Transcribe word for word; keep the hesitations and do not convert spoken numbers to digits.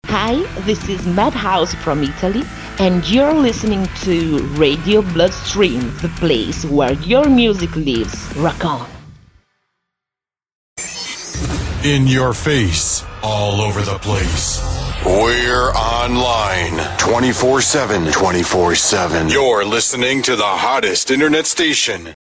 Hi, this is Madhouse from Italy, and you're listening to Radio Bloodstream, the place where your music lives. Rock on! In your face, all over the place. We're online twenty-four seven, twenty-four seven. You're listening to the hottest internet station